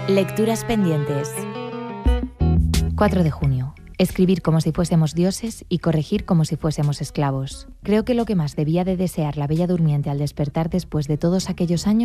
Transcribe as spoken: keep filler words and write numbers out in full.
Lecturas pendientes. cuatro de junio. Escribir como si fuésemos dioses y corregir como si fuésemos esclavos. Creo que lo que más debía de desear la Bella Durmiente al despertar después de todos aquellos años